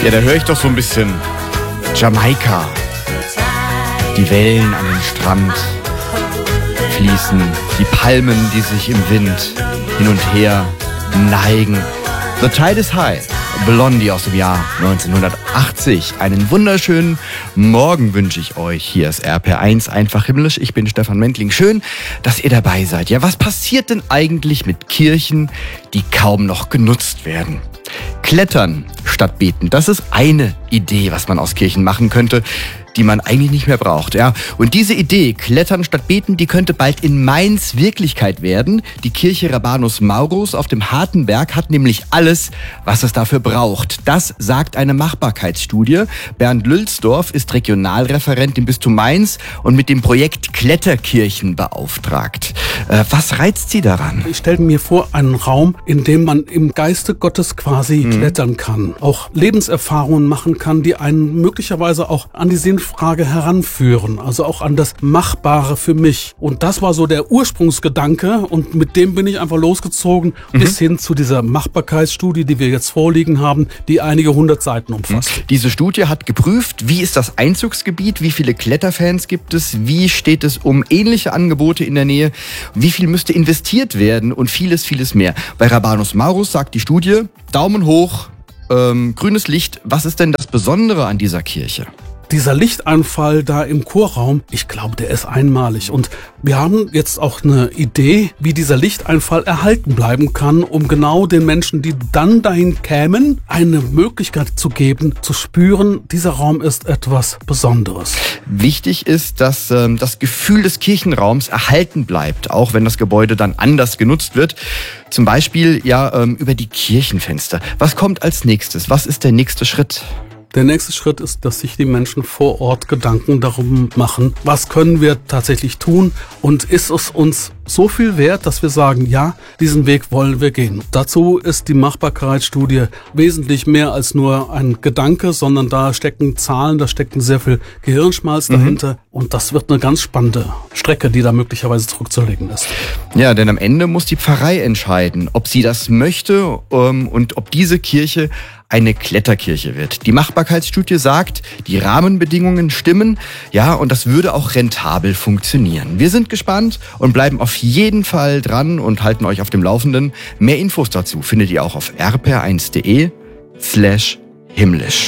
Ja, da höre ich doch so ein bisschen Jamaika. Die Wellen an den Strand fließen, die Palmen, die sich im Wind hin und her neigen. The Tide is High. Blondie aus dem Jahr 1980. Einen wunderschönen Morgen wünsche ich euch. Hier ist RPR1 einfach himmlisch. Ich bin Stefan Mentling. Schön, dass ihr dabei seid. Ja, was passiert denn eigentlich mit Kirchen, die kaum noch genutzt werden? Klettern statt beten. Das ist eine Idee, was man aus Kirchen machen könnte, die man eigentlich nicht mehr braucht. Ja. Und diese Idee, Klettern statt Beten, die könnte bald in Mainz Wirklichkeit werden. Die Kirche Rabanus Maurus auf dem Hartenberg hat nämlich alles, was es dafür braucht. Das sagt eine Machbarkeitsstudie. Bernd Lülsdorf ist Regionalreferent im Bistum Mainz und mit dem Projekt Kletterkirchen beauftragt. Was reizt Sie daran? Ich stelle mir vor, einen Raum, in dem man im Geiste Gottes quasi klettern kann, auch Lebenserfahrungen machen kann, die einen möglicherweise auch an die Sinnfrage heranführen, also auch an das Machbare für mich. Und das war so der Ursprungsgedanke und mit dem bin ich einfach losgezogen bis hin zu dieser Machbarkeitsstudie, die wir jetzt vorliegen haben, die einige 100 Seiten umfasst. Diese Studie hat geprüft, wie ist das Einzugsgebiet, wie viele Kletterfans gibt es, wie steht es um ähnliche Angebote in der Nähe, wie viel müsste investiert werden und vieles, vieles mehr. Bei Rabanus Maurus sagt die Studie, Daumen hoch, grünes Licht. Was ist denn das Besondere an dieser Kirche? Dieser Lichteinfall da im Chorraum, ich glaube, der ist einmalig. Und wir haben jetzt auch eine Idee, wie dieser Lichteinfall erhalten bleiben kann, um genau den Menschen, die dann dahin kämen, eine Möglichkeit zu geben, zu spüren, dieser Raum ist etwas Besonderes. Wichtig ist, dass das Gefühl des Kirchenraums erhalten bleibt, auch wenn das Gebäude dann anders genutzt wird. Zum Beispiel über die Kirchenfenster. Was kommt als nächstes? Was ist der nächste Schritt? Der nächste Schritt ist, dass sich die Menschen vor Ort Gedanken darum machen, was können wir tatsächlich tun und ist es uns so viel wert, dass wir sagen, ja, diesen Weg wollen wir gehen. Dazu ist die Machbarkeitsstudie wesentlich mehr als nur ein Gedanke, sondern da stecken Zahlen, da stecken sehr viel Gehirnschmalz dahinter und das wird eine ganz spannende Strecke, die da möglicherweise zurückzulegen ist. Ja, denn am Ende muss die Pfarrei entscheiden, ob sie das möchte und ob diese Kirche eine Kletterkirche wird. Die Machbarkeitsstudie sagt, die Rahmenbedingungen stimmen, ja, und das würde auch rentabel funktionieren. Wir sind gespannt und bleiben auf jeden Fall dran und halten euch auf dem Laufenden. Mehr Infos dazu findet ihr auch auf rpr1.de/himmlisch.